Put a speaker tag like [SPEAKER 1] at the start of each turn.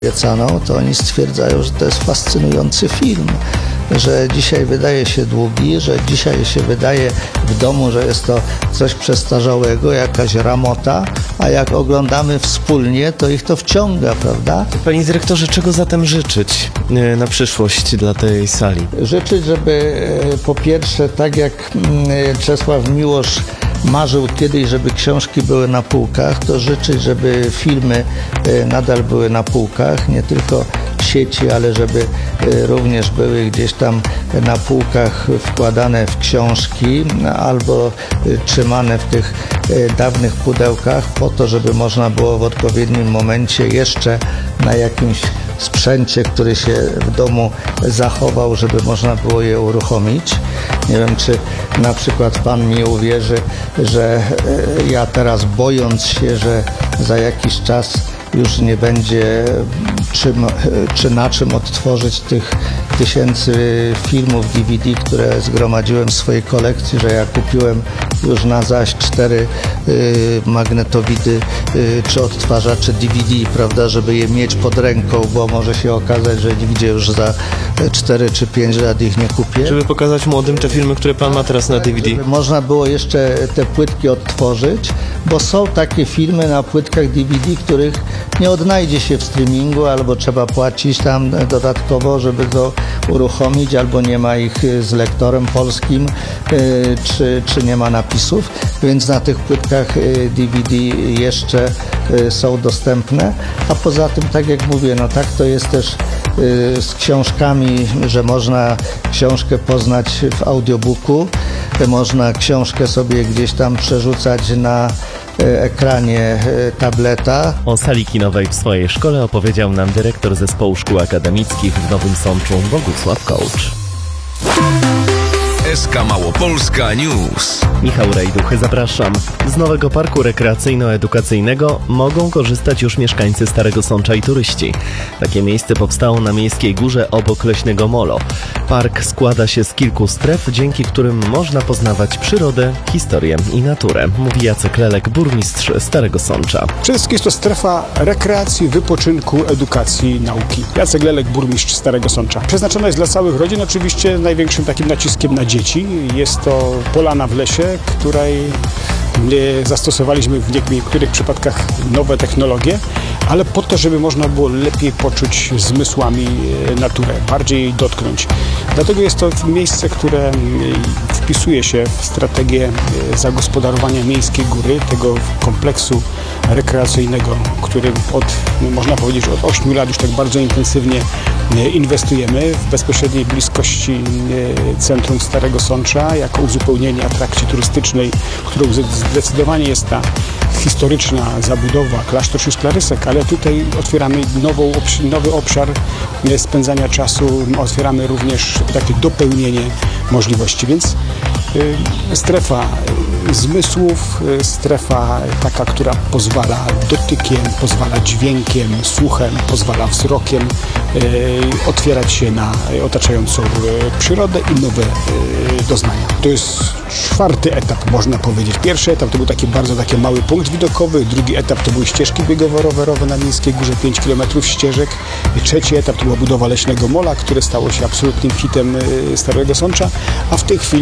[SPEAKER 1] obiecaną, to oni stwierdzają, że to jest fascynujący film, że dzisiaj wydaje się długi, że dzisiaj się wydaje w domu, że jest to coś przestarzałego, jakaś ramota, a jak oglądamy wspólnie, to ich to wciąga, prawda?
[SPEAKER 2] Panie dyrektorze, czego zatem życzyć na przyszłość dla tej sali?
[SPEAKER 1] Życzyć, żeby po pierwsze, tak jak Czesław Miłosz marzył kiedyś, żeby książki były na półkach, to życzyć, żeby filmy nadal były na półkach, nie tylko w sieci, ale żeby również były gdzieś tam na półkach wkładane w książki albo trzymane w tych dawnych pudełkach po to, żeby można było w odpowiednim momencie jeszcze na jakimś sprzęcie, który się w domu zachował, żeby można było je uruchomić. Nie wiem, czy na przykład Pan mi uwierzy, że ja teraz, bojąc się, że za jakiś czas już nie będzie czy na czym odtworzyć tych tysięcy filmów DVD, które zgromadziłem w swojej kolekcji, że ja kupiłem już na zaś 4 magnetowidy czy odtwarzacze DVD, prawda, żeby je mieć pod ręką, bo może się okazać, że nigdzie już za 4 czy 5 lat ich nie kupię.
[SPEAKER 2] Żeby pokazać młodym te filmy, które Pan ma teraz na DVD.
[SPEAKER 1] Żeby można było jeszcze te płytki odtworzyć, bo są takie filmy na płytkach DVD, których nie odnajdzie się w streamingu, albo trzeba płacić tam dodatkowo, żeby to uruchomić, albo nie ma ich z lektorem polskim, czy nie ma napisów, więc na tych płytkach DVD jeszcze są dostępne, a poza tym, tak jak mówię, no tak to jest też z książkami, że można książkę poznać w audiobooku, można książkę sobie gdzieś tam przerzucać na ekranie tableta.
[SPEAKER 3] O sali kinowej w swojej szkole opowiedział nam dyrektor Zespołu Szkół Akademickich w Nowym Sączu Bogusław Kołcz.
[SPEAKER 4] SK Małopolska News.
[SPEAKER 3] Michał Rejduch, zapraszam. Z nowego parku rekreacyjno-edukacyjnego mogą korzystać już mieszkańcy Starego Sącza i turyści. Takie miejsce powstało na Miejskiej Górze obok Leśnego Molo. Park składa się z kilku stref, dzięki którym można poznawać przyrodę, historię i naturę, mówi Jacek Lelek, burmistrz Starego Sącza.
[SPEAKER 5] Przede wszystkim jest to strefa rekreacji, wypoczynku, edukacji, nauki. Jacek Lelek, burmistrz Starego Sącza. Przeznaczona jest dla całych rodzin, oczywiście największym takim naciskiem na dzieci. Jest to polana w lesie, której zastosowaliśmy w niektórych przypadkach nowe technologie, ale po to, żeby można było lepiej poczuć zmysłami naturę, bardziej jej dotknąć. Dlatego jest to miejsce, które wpisuje się w strategię zagospodarowania Miejskiej Góry, tego kompleksu rekreacyjnego, który można powiedzieć, od 8 lat już tak bardzo intensywnie inwestujemy w bezpośredniej bliskości centrum Starego Sącza, jako uzupełnienie atrakcji turystycznej, którą zdecydowanie jest ta historyczna zabudowa klasztor sióstr Klarysek, ale tutaj otwieramy nowy obszar spędzania czasu, otwieramy również takie dopełnienie możliwości, więc strefa zmysłów, strefa taka, która pozwala dotykiem, pozwala dźwiękiem, słuchem, pozwala wzrokiem otwierać się na otaczającą przyrodę i nowe doznania. To jest 4. etap, można powiedzieć. Pierwszy etap to był bardzo mały punkt widokowy, drugi etap to były ścieżki biegowo-rowerowe na Miejskiej Górze, 5 km ścieżek. Trzeci etap to była budowa Leśnego Mola, które stało się absolutnym hitem Starego Sącza, a w tej chwili